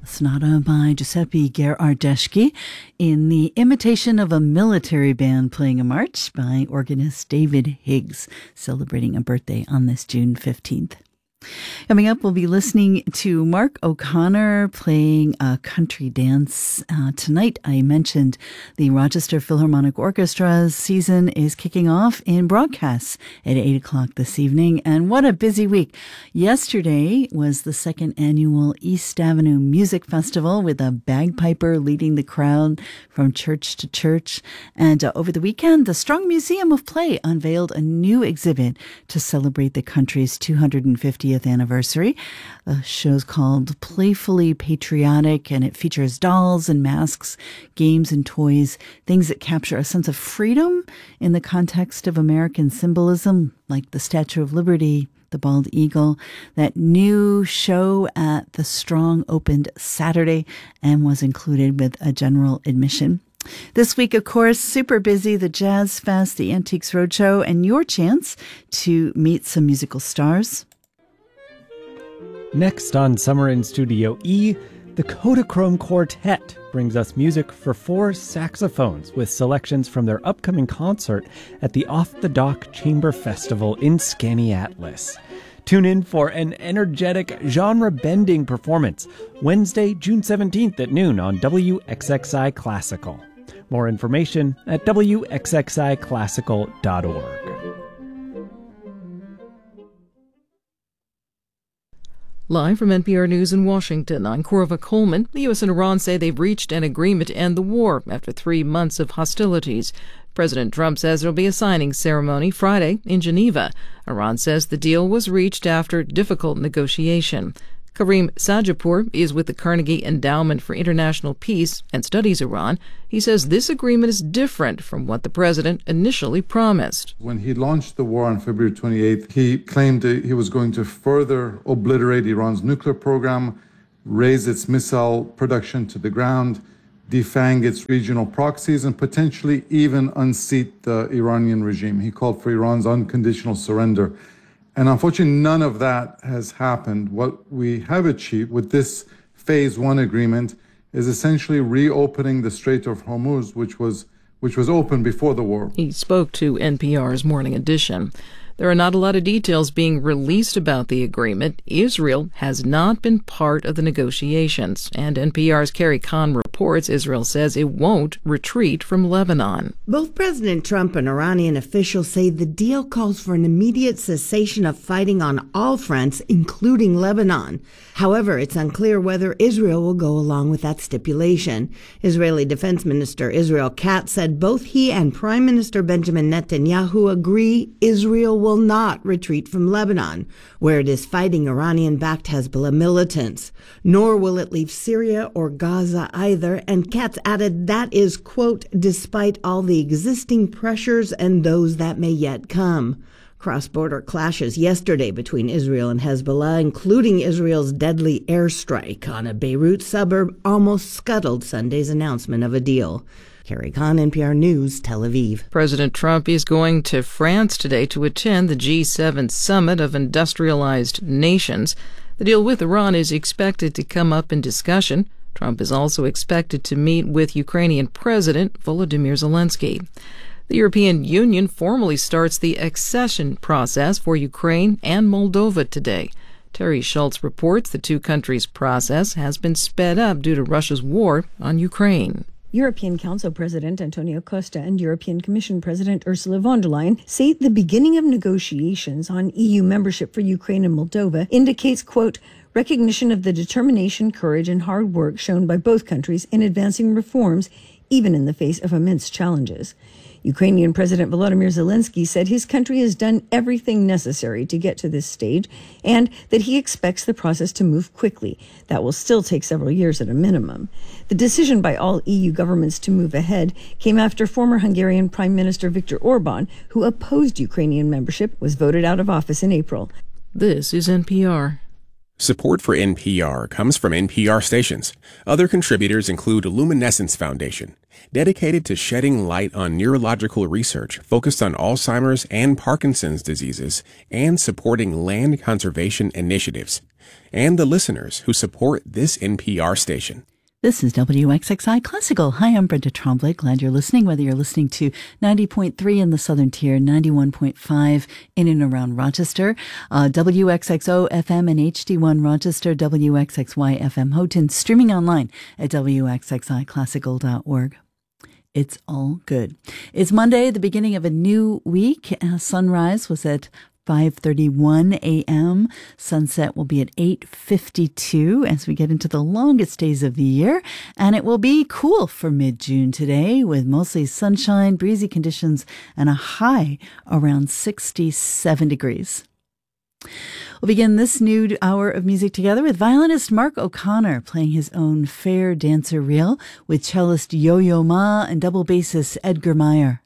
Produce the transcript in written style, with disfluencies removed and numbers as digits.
Sonata by Giuseppe Gherardeschi in the imitation of a military band playing a march by organist David Higgs, celebrating a birthday on this June 15th. Coming up, we'll be listening to Mark O'Connor playing a country dance. Tonight, I mentioned the Rochester Philharmonic Orchestra's season is kicking off in broadcasts at 8 o'clock this evening. And what a busy week. Yesterday was the second annual East Avenue Music Festival with a bagpiper leading the crowd from church to church. And over the weekend, the Strong Museum of Play unveiled a new exhibit to celebrate the country's 250th anniversary. The show's called Playfully Patriotic, and it features dolls and masks, games and toys, things that capture a sense of freedom in the context of American symbolism, like the Statue of Liberty, the bald eagle. That new show at the Strong opened Saturday and was included with a general admission. This week, of course, super busy, the Jazz Fest, the Antiques Roadshow, and your chance to meet some musical stars. Next on Summer in Studio E, the Kodachrome Quartet brings us music for 4 saxophones with selections from their upcoming concert at the Off the Dock Chamber Festival in Skaneateles. Tune in for an energetic, genre-bending performance Wednesday, June 17th at noon on WXXI Classical. More information at wxxiclassical.org. Live from NPR News in Washington, I'm Corva Coleman. The U.S. and Iran say they've reached an agreement to end the war after 3 months of hostilities. President Trump says there'll be a signing ceremony Friday in Geneva. Iran says the deal was reached after difficult negotiation. Karim Sajapur is with the Carnegie Endowment for International Peace and studies Iran. He says this agreement is different from what the president initially promised. When he launched the war on February 28th, he claimed he was going to further obliterate Iran's nuclear program, raise its missile production to the ground, defang its regional proxies, and potentially even unseat the Iranian regime. He called for Iran's unconditional surrender. And unfortunately, none of that has happened. What we have achieved with this Phase 1 agreement is essentially reopening the Strait of Hormuz, which was open before the war. He spoke to NPR's Morning Edition. There are not a lot of details being released about the agreement. Israel has not been part of the negotiations, and NPR's Carrie Kahn reports Israel says it won't retreat from Lebanon. Both President Trump and Iranian officials say the deal calls for an immediate cessation of fighting on all fronts, including Lebanon. However, it's unclear whether Israel will go along with that stipulation. Israeli Defense Minister Israel Katz said both he and Prime Minister Benjamin Netanyahu agree Israel will not retreat from Lebanon, where it is fighting Iranian-backed Hezbollah militants. Nor will it leave Syria or Gaza either, and Katz added that is, quote, despite all the existing pressures and those that may yet come. Cross-border clashes yesterday between Israel and Hezbollah, including Israel's deadly airstrike on a Beirut suburb, almost scuttled Sunday's announcement of a deal. Carrie Kahn, NPR News, Tel Aviv. President Trump is going to France today to attend the G7 summit of industrialized nations. The deal with Iran is expected to come up in discussion. Trump is also expected to meet with Ukrainian President Volodymyr Zelensky. The European Union formally starts the accession process for Ukraine and Moldova today. Terry Schultz reports the two countries' process has been sped up due to Russia's war on Ukraine. European Council President Antonio Costa and European Commission President Ursula von der Leyen say the beginning of negotiations on EU membership for Ukraine and Moldova indicates, quote, recognition of the determination, courage, and hard work shown by both countries in advancing reforms, even in the face of immense challenges. Ukrainian President Volodymyr Zelensky said his country has done everything necessary to get to this stage and that he expects the process to move quickly. That will still take several years at a minimum. The decision by all EU governments to move ahead came after former Hungarian Prime Minister Viktor Orban, who opposed Ukrainian membership, was voted out of office in April. This is NPR. Support for NPR comes from NPR stations. Other contributors include Luminescence Foundation, dedicated to shedding light on neurological research focused on Alzheimer's and Parkinson's diseases and supporting land conservation initiatives, and the listeners who support this NPR station. This is WXXI Classical. Hi, I'm Brenda Tremblay. Glad you're listening, whether you're listening to 90.3 in the Southern Tier, 91.5 in and around Rochester, WXXO FM and HD1 Rochester, WXXY FM Houghton, streaming online at WXXIClassical.org. It's all good. It's Monday, the beginning of a new week. Sunrise was at 5:31 a.m. Sunset will be at 8:52 as we get into the longest days of the year. And it will be cool for mid-June today with mostly sunshine, breezy conditions, and a high around 67 degrees. We'll begin this new hour of music together with violinist Mark O'Connor playing his own Fair Dancer reel with cellist Yo-Yo Ma and double bassist Edgar Meyer.